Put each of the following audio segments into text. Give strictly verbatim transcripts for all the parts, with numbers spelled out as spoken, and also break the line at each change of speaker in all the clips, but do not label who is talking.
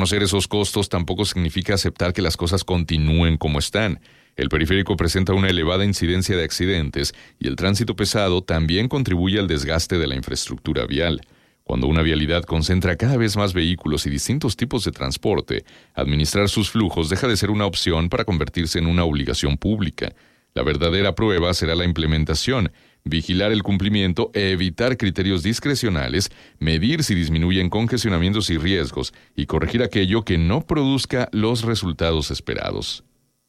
Conocer esos costos tampoco significa aceptar que las cosas continúen como están. El periférico presenta una elevada incidencia de accidentes y el tránsito pesado también contribuye al desgaste de la infraestructura vial. Cuando una vialidad concentra cada vez más vehículos y distintos tipos de transporte, administrar sus flujos deja de ser una opción para convertirse en una obligación pública. La verdadera prueba será la implementación, vigilar el cumplimiento e evitar criterios discrecionales, medir si disminuyen congestionamientos y riesgos y corregir aquello que no produzca los resultados esperados.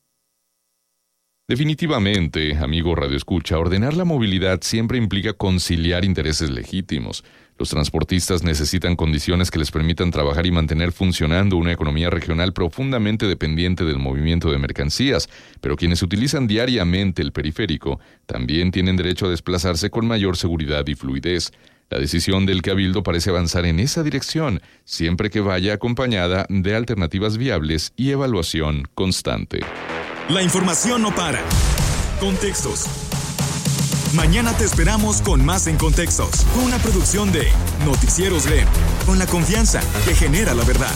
Definitivamente, amigo radioescucha, ordenar la movilidad siempre implica conciliar intereses legítimos. Los transportistas necesitan condiciones que les permitan trabajar y mantener funcionando una economía regional profundamente dependiente del movimiento de mercancías, pero quienes utilizan diariamente el periférico también tienen derecho a desplazarse con mayor seguridad y fluidez. La decisión del Cabildo parece avanzar en esa dirección, siempre que vaya acompañada de alternativas viables y evaluación constante.
La información no para. Contextos. Mañana te esperamos con más en Contextos, una producción de Noticieros G E M, con la confianza que genera la verdad.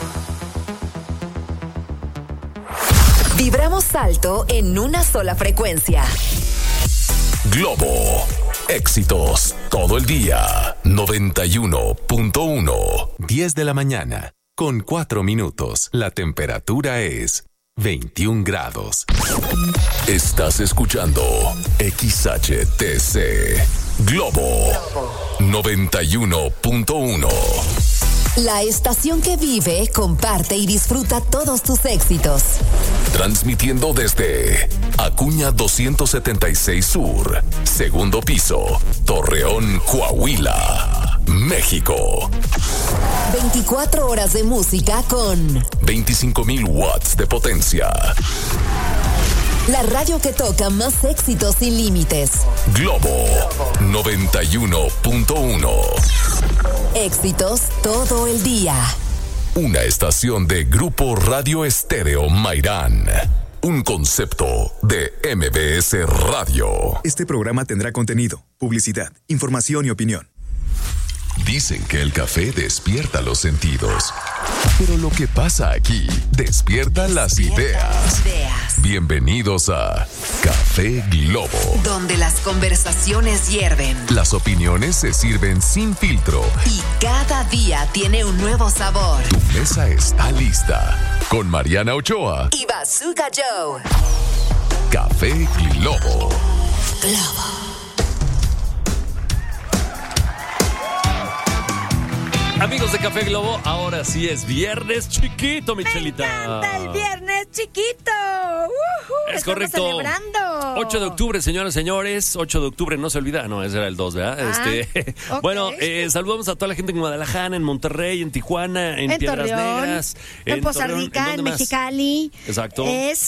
Vibramos alto en una sola frecuencia.
Globo. Éxitos todo el día. noventa y uno punto uno. diez de la mañana, con cuatro minutos. La temperatura es veintiún grados. Estás escuchando X H T C Globo noventa y uno punto uno.
La estación que vive, comparte y disfruta todos tus éxitos.
Transmitiendo desde Acuña doscientos setenta y seis Sur, segundo piso, Torreón, Coahuila, México.
veinticuatro horas de música con
veinticinco mil watts de potencia.
La radio que toca más éxitos sin límites.
Globo noventa y uno punto uno.
Éxitos todo el día.
Una estación de Grupo Radio Estéreo Mairán. Un concepto de M B S Radio.
Este programa tendrá contenido, publicidad, información y opinión.
Dicen que el café despierta los sentidos, pero lo que pasa aquí despierta las ideas. Bienvenidos a Café Globo,
donde las conversaciones hierven,
las opiniones se sirven sin filtro
y cada día tiene un nuevo sabor.
Tu mesa está lista con Mariana Ochoa
y Bazooka Joe.
Café Globo.
Globo.
Amigos de Café Globo, ahora sí es viernes chiquito, Michelita.
Me encanta el viernes chiquito. Uh-huh,
es correcto.
Celebrando.
ocho de octubre, señoras y señores. ocho de octubre, no se olvida. No, ese era el dos, ¿verdad?
Ah,
este,
okay.
Bueno, eh, saludamos a toda la gente en Guadalajara, en Monterrey, en Tijuana, en,
en
Piedras
Torreón,
Negras,
en, en Poza
Torreón,
Rica,
¿en,
en Mexicali.
Exacto.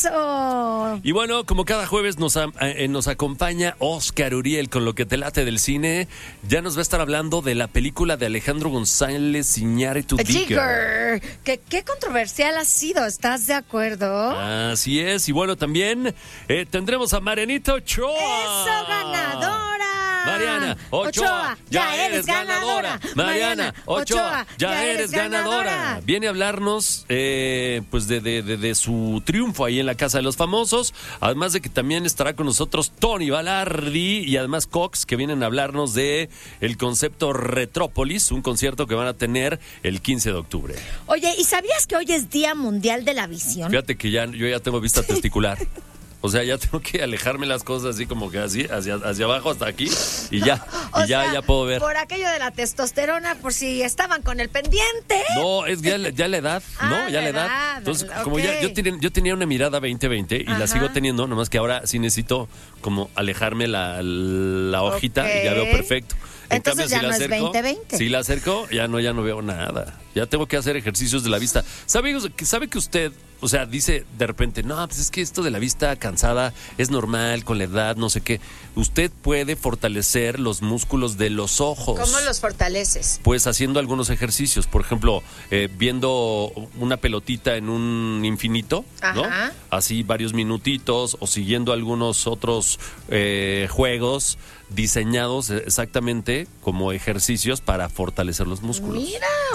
Eso.
Y bueno, como cada jueves nos, eh, nos acompaña Oscar Uriel con lo que te late del cine. Ya nos va a estar hablando de la película de Alejandro González Iñárritu Díger.
¿Qué, qué controversial ha sido, ¿estás de acuerdo?
Así es, y bueno, también eh, tendremos a Marianita Ochoa.
¡Eso, ganadora!
Mariana Ochoa, Ochoa ya, ya eres ganadora. ganadora. Mariana Ochoa, ya, ya eres ganadora. ganadora. Viene a hablarnos eh, pues de, de, de, de su triunfo ahí en la Casa de los Famosos, además de que también estará con nosotros Tony Balardi y además Cox, que vienen a hablarnos de el concepto Retrópolis, un concierto que van a tener el quince de octubre.
Oye, ¿y sabías que hoy es Día Mundial de la Visión?
Fíjate que ya yo ya tengo vista testicular. O sea, ya tengo que alejarme las cosas así como que así, hacia, hacia abajo hasta aquí y ya, y ya,
sea,
ya puedo ver.
Por aquello de la testosterona, por si estaban con el pendiente.
No, es ya, ya la edad, ¿no?
Ah,
ya la edad.
edad.
Entonces,
okay.
como ya yo, ten, yo tenía una mirada veinte veinte y Ajá. la sigo teniendo, nomás que ahora sí necesito como alejarme la, la hojita okay. y ya veo perfecto. En
Entonces
cambio,
ya
si
no
la acerco,
es veinte veinte.
Si la acerco, ya no, ya no veo nada. Ya tengo que hacer ejercicios de la vista. ¿Sabe, sabe que usted, o sea, dice de repente, no, pues es que esto de la vista cansada es normal con la edad, no sé qué. Usted puede fortalecer los músculos de los ojos.
¿Cómo los fortaleces?
Pues haciendo algunos ejercicios. Por ejemplo, eh, viendo una pelotita en un infinito, ¿no?
Ajá.
Así varios minutitos, o siguiendo algunos otros eh, juegos diseñados exactamente como ejercicios para fortalecer los músculos.
Mira,
oculares.
Hoy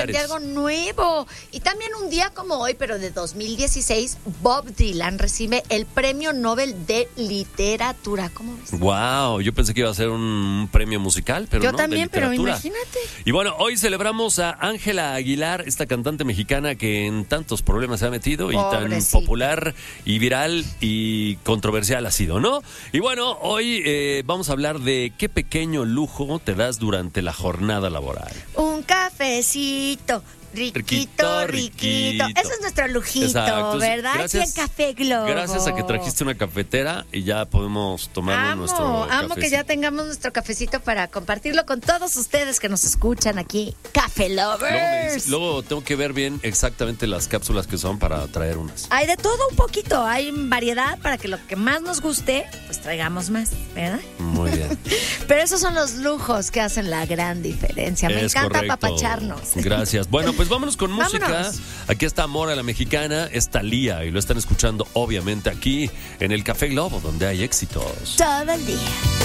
Juárez.
algo nuevo. Y también un día como hoy, pero de dos mil dieciséis, Bob Dylan recibe el Premio Nobel de Literatura. ¿Cómo ves?
Wow, yo pensé que iba a ser un premio musical, pero
Yo
no,
también,
de
pero
literatura.
imagínate.
Y bueno, hoy celebramos a Ángela Aguilar, esta cantante mexicana que en tantos problemas se ha metido y tan
Pobrecita.
popular y viral y controversial ha sido, ¿no? Y bueno, hoy eh, vamos a hablar de qué pequeño lujo te das durante la jornada laboral.
Un cafecito. Riquito,
Riquito,
riquito.
riquito.
Eso es nuestro lujito,
Exacto.
¿verdad?
Gracias-
Aquí en Café Globo.
Gracias a que trajiste una cafetera y ya podemos tomarnos
Amo,
nuestro
amo
cafecito.
que ya tengamos nuestro cafecito para compartirlo con todos ustedes que nos escuchan aquí. Café
Luego, me
Lovers.
dices- luego tengo que ver bien exactamente las cápsulas que son para traer unas.
Hay de todo un poquito, hay variedad para que lo que más nos guste, pues traigamos más, ¿verdad?
Muy bien.
Pero esos son los lujos que hacen la gran diferencia. Me
Es
encanta
correcto.
apapacharnos.
Gracias. Bueno, pues vámonos con música.
Vámonos.
Aquí está Amor a la Mexicana, está Lía y lo están escuchando obviamente aquí en el Café Globo, donde hay éxitos.
Todo el día.